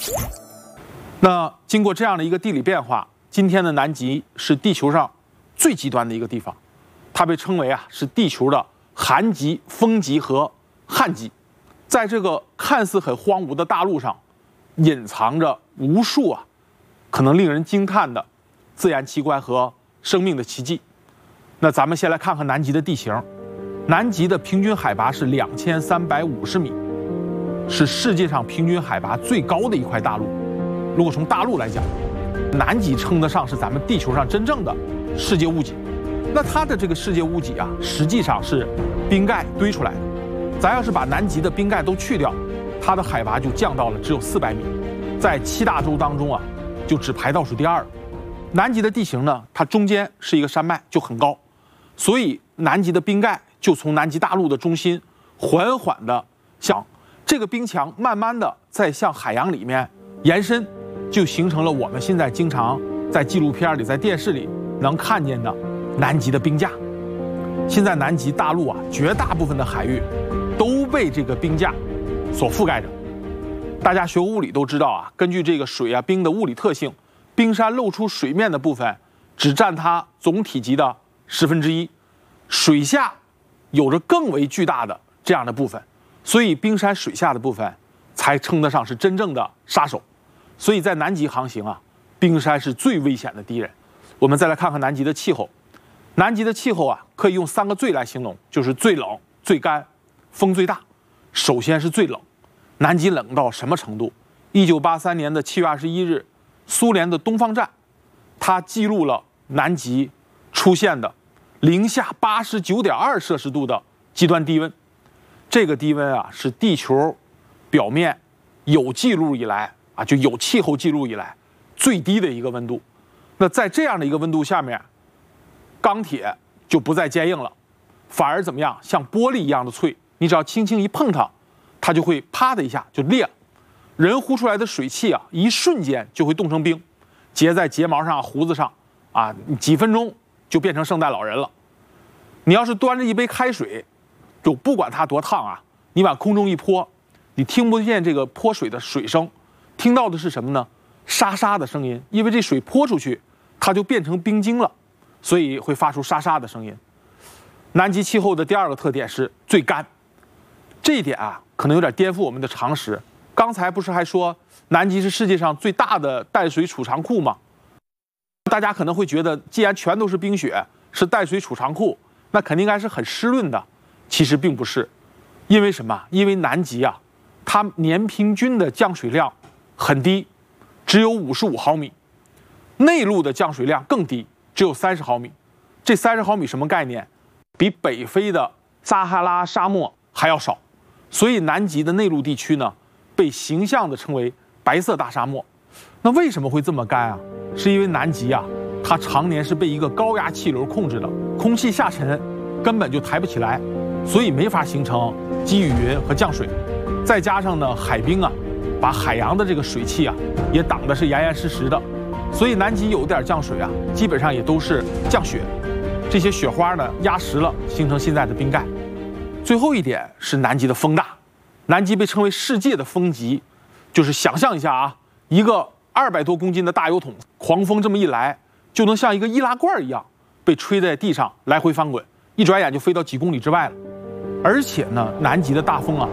那经过这样的一个地理变化，今天的南极是地球上最极端的一个地方，它被称为是地球的寒极、风极和旱极。在这个看似很荒芜的大陆上，隐藏着无数可能令人惊叹的自然奇观和生命的奇迹。那咱们先来看看南极的地形。南极的平均海拔是2350米，是世界上平均海拔最高的一块大陆。如果从大陆来讲，南极称得上是咱们地球上真正的世界屋脊。那它的这个世界屋脊实际上是冰盖堆出来的。咱要是把南极的冰盖都去掉，它的海拔就降到了只有400米，在7大洲当中就只排倒数第2。南极的地形呢，它中间是一个山脉，就很高，所以南极的冰盖就从南极大陆的中心缓缓地向这个冰墙慢慢的在向海洋里面延伸，就形成了我们现在经常在纪录片里、在电视里能看见的南极的冰架。现在南极大陆绝大部分的海域都被这个冰架所覆盖着。大家学物理都知道根据这个水冰的物理特性，冰山露出水面的部分只占它总体积的1/10，水下有着更为巨大的这样的部分，所以冰山水下的部分才称得上是真正的杀手。所以在南极航行冰山是最危险的敌人。我们再来看看南极的气候。南极的气候可以用3个最来形容，就是最冷、最干、风最大。首先是最冷，南极冷到什么程度？1983年的7月21日，苏联的东方站，它记录了南极出现的零下89.2摄氏度的极端低温。这个低温是地球表面有记录以来就有气候记录以来最低的一个温度。那在这样的一个温度下面，钢铁就不再坚硬了，反而怎么样？像玻璃一样的脆，你只要轻轻一碰它，它就会啪的一下就裂了。人呼出来的水汽一瞬间就会冻成冰，结在睫毛上、胡子上几分钟就变成圣诞老人了。你要是端着一杯开水，就不管它多烫你往空中一泼，你听不见这个泼水的水声，听到的是什么呢？沙沙的声音，因为这水泼出去，它就变成冰晶了，所以会发出沙沙的声音。南极气候的第2个特点是最干，这一点可能有点颠覆我们的常识。刚才不是还说南极是世界上最大的淡水储藏库吗？大家可能会觉得，既然全都是冰雪，是淡水储藏库，那肯定应该是很湿润的。其实并不是，因为什么？因为南极它年平均的降水量很低，只有55毫米，内陆的降水量更低，只有30毫米。这30毫米什么概念？比北非的撒哈拉沙漠还要少。所以南极的内陆地区呢，被形象地称为白色大沙漠。那为什么会这么干是因为南极它常年是被一个高压气流控制的，空气下沉根本就抬不起来，所以没法形成积雨云和降水。再加上呢，海冰把海洋的这个水汽也挡得是严严实实的，所以南极有点降水基本上也都是降雪。这些雪花呢压实了，形成现在的冰盖。最后一点是南极的风大，南极被称为世界的风极，就是想象一下一个200多公斤的大油桶，狂风这么一来，就能像一个易拉罐一样被吹在地上来回翻滚，一转眼就飞到几公里之外了。而且呢，南极的大风